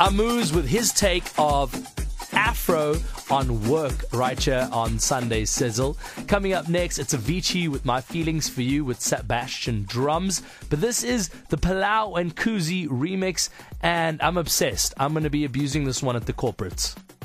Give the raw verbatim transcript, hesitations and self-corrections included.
Amuz with his take of Afro on Work right here on Sunday Sizzle. Coming up next, it's Avicii with My Feelings for You with Sebastian Drums. But this is the Palau and Kuzi remix, and I'm obsessed. I'm going to be abusing this one at the corporates.